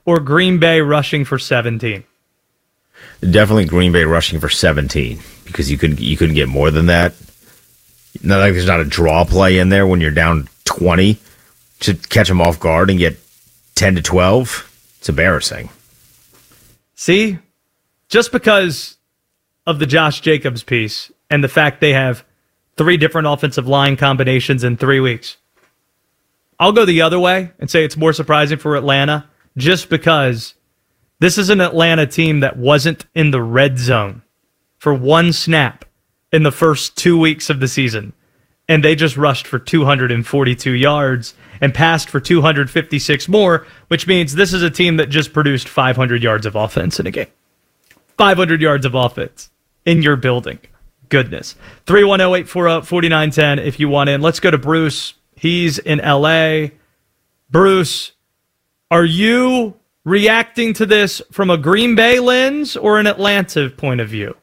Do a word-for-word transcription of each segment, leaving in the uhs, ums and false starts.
or Green Bay rushing for seventeen? Definitely Green Bay rushing for seventeen, because you couldn't you couldn't get more than that. Not like there's not a draw play in there when you're down twenty to catch them off guard and get ten to twelve. It's embarrassing. See, just because of the Josh Jacobs piece and the fact they have three different offensive line combinations in three weeks, I'll go the other way and say it's more surprising for Atlanta, just because this is an Atlanta team that wasn't in the red zone for one snap in the first two weeks of the season, and they just rushed for two hundred forty-two yards and passed for two hundred fifty-six more, which means this is a team that just produced five hundred yards of offense in a game. five hundred yards of offense in your building. Goodness. three one zero, eight four zero, four nine one zero if you want in. Let's go to Bruce. He's in L A. Bruce, are you reacting to this from a Green Bay lens or an Atlanta point of view?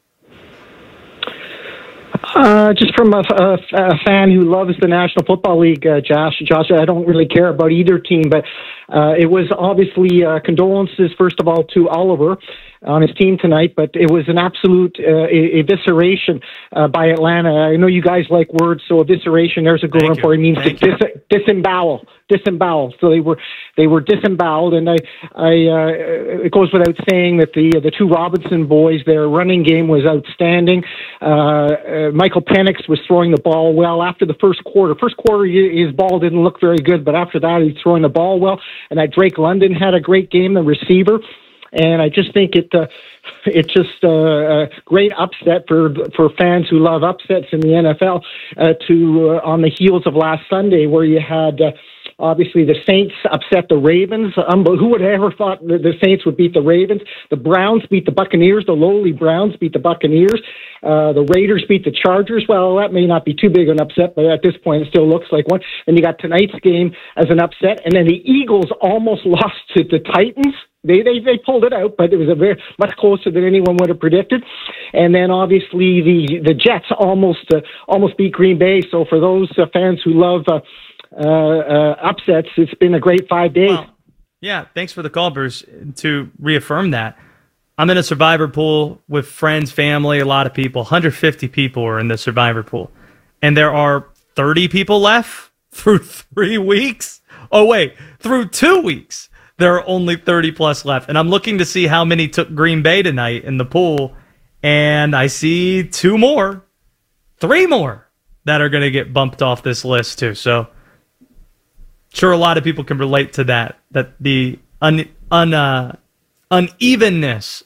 Uh, just from a, a, a fan who loves the National Football League, uh, Josh. Josh, I don't really care about either team, but uh, it was obviously uh, condolences, first of all, to Oliver on his team tonight, but it was an absolute uh, evisceration uh, by Atlanta. I know you guys like words, so evisceration, there's a good one for it. It means to dis- disembowel, disembowel. So they were they were disemboweled, and I, I uh, it goes without saying that the the two Robinson boys, their running game was outstanding. Uh, uh, Michael Penix was throwing the ball well after the first quarter. First quarter, his ball didn't look very good, but after that, he's throwing the ball well. And that Drake London had a great game, the receiver. And I just think it uh, it's just uh, a great upset for for fans who love upsets in the N F L uh, to uh, on the heels of last Sunday, where you had uh, obviously the Saints upset the Ravens. Um, who would have ever thought that the Saints would beat the Ravens? The Browns beat the Buccaneers. The lowly Browns beat the Buccaneers. Uh, the Raiders beat the Chargers. Well, that may not be too big an upset, but at this point it still looks like one. And you got tonight's game as an upset, and then the Eagles almost lost to the Titans. They, they they pulled it out, but it was a very much closer than anyone would have predicted. And then obviously the the Jets almost uh, almost beat Green Bay. So for those uh, fans who love uh, uh, uh, upsets, it's been a great five days. Well, yeah, thanks for the call, Bruce. To reaffirm that, I'm in a survivor pool with friends, family, a lot of people. one hundred fifty people are in the survivor pool, and there are thirty people left through three weeks. Oh wait, through two weeks. There are only thirty plus left. And I'm looking to see how many took Green Bay tonight in the pool. And I see two more, three more that are going to get bumped off this list too. So sure, a lot of people can relate to that, that the un, un, uh, unevenness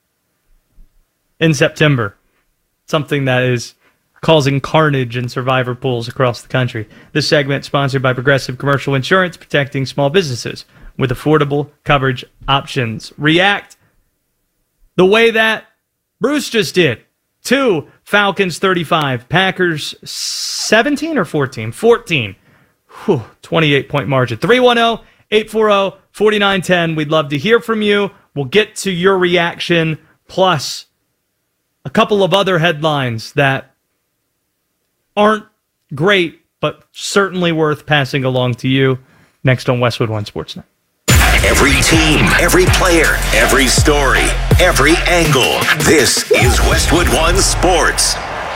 in September, something that is causing carnage in survivor pools across the country. This segment sponsored by Progressive Commercial Insurance, protecting small businesses with affordable coverage options. React the way that Bruce just did. Two, Falcons thirty-five, Packers seventeen or fourteen? fourteen. Whew, twenty-eight point margin. three one zero, eight four zero, four nine one zero. We'd love to hear from you. We'll get to your reaction, plus a couple of other headlines that aren't great, but certainly worth passing along to you next on Westwood One Sportsnet. Every team, every player, every story, every angle. This is Westwood One Sports.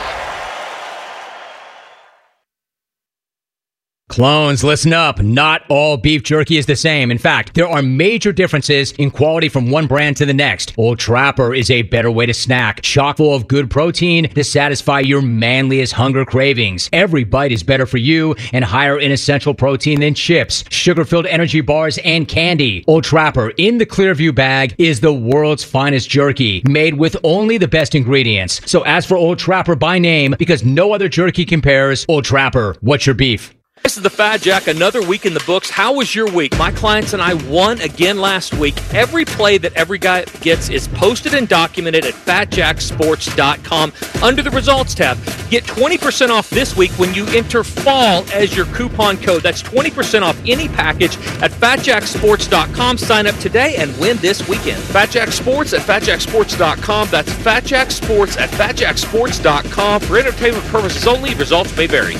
Clones, listen up. Not all beef jerky is the same. In fact, there are major differences in quality from one brand to the next. Old Trapper is a better way to snack, chock full of good protein to satisfy your manliest hunger cravings. Every bite is better for you and higher in essential protein than chips, sugar-filled energy bars, and candy. Old Trapper in the Clearview bag is the world's finest jerky, made with only the best ingredients. So ask for Old Trapper by name, because no other jerky compares. Old Trapper, what's your beef? This is the Fat Jack, another week in the books. How was your week? My clients and I won again last week. Every play that every guy gets is posted and documented at fat jack sports dot com under the results tab. Get twenty percent off this week when you enter FALL as your coupon code. That's twenty percent off any package at fat jack sports dot com. Sign up today and win this weekend. Fat Jack Sports at fat jack sports dot com. That's Fat Jack Sports at fat jack sports dot com. For entertainment purposes only, results may vary.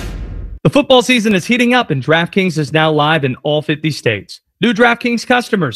The football season is heating up, and DraftKings is now live in all fifty states. New DraftKings customers